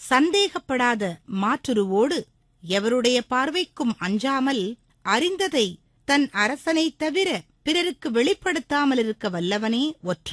சந்தேகப்படாத மாற்றுருவோடு எவருடைய பார்வைக்கும் அஞ்சாமல் அறிந்ததை தன் அரசனைத் தவிர பிறருக்கு வெளிப்படுத்தாமலிருக்க வல்லவனே ஒற்றன்.